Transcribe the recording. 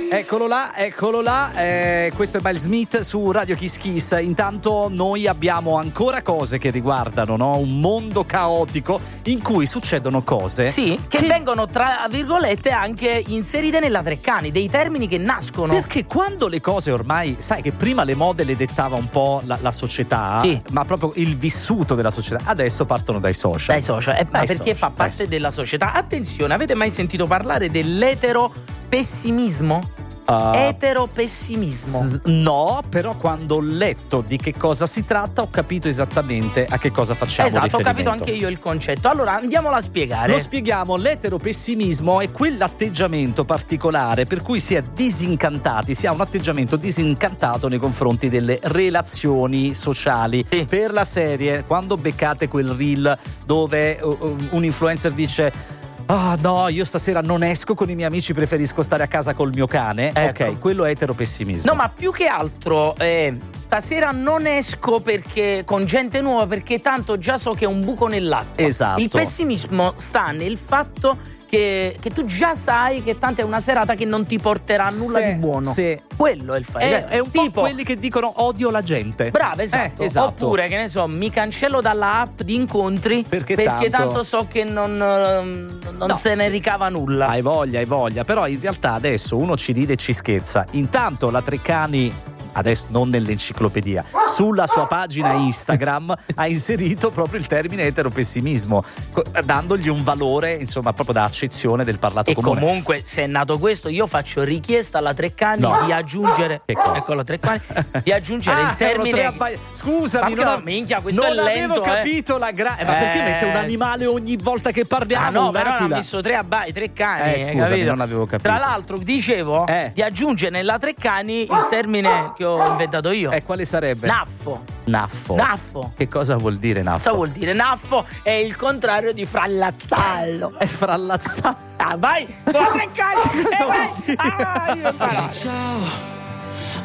Eccolo là, questo è Miles Smith su Radio Kiss Kiss. Intanto noi abbiamo ancora cose che riguardano, no? Un mondo caotico in cui succedono cose che vengono tra virgolette anche inserite nella Treccani, dei termini che nascono. Perché quando le cose ormai, sai che prima le mode le dettava un po' la società, ma proprio il vissuto della società, adesso partono dai social. Perché fa parte della società. Attenzione, avete mai sentito parlare dell'eteropessimismo? Eteropessimismo. No, però quando ho letto di che cosa si tratta ho capito esattamente a che cosa facciamo riferimento. Ho capito anche io il concetto. Allora andiamolo a spiegare. Lo spieghiamo. L'eteropessimismo è quell'atteggiamento particolare per cui si è disincantati, si ha un atteggiamento disincantato nei confronti delle relazioni sociali. Per la serie, quando beccate quel reel dove un influencer dice: no, io stasera non esco con i miei amici, preferisco stare a casa col mio cane. Ok, quello è eteropessimismo. No, ma più che altro stasera non esco perché con gente nuova, perché tanto già so che è un buco nell'acqua. Esatto. Il pessimismo sta nel fatto che tu già sai che tanto è una serata che non ti porterà a nulla di buono. Quello è il fatto. È un po' quelli che dicono odio la gente. Bravo, esatto. Oppure, che ne so, mi cancello dalla app di incontri perché tanto so che non se ne ricava nulla. Hai voglia. Però in realtà adesso uno ci ride e ci scherza. Intanto la Treccani, adesso non nell'enciclopedia, sulla sua pagina Instagram ha inserito proprio il termine eteropessimismo, dandogli un valore, insomma, proprio da accezione del parlato comune. E comunque, se è nato questo, io faccio richiesta alla Treccani di aggiungere la Treccani di aggiungere il termine. Scusami, non avevo capito la ma perché mette un animale ogni volta che parliamo? No, però hanno messo Treccani. Scusami, non avevo capito. Tra l'altro, dicevo di aggiungere nella Treccani il termine che ho inventato io. Quale sarebbe? Naffo. Che cosa vuol dire naffo? Cosa vuol dire? Naffo è il contrario di frallazzallo. È frallazzallo. Vai, cosa vuol dire? Ciao,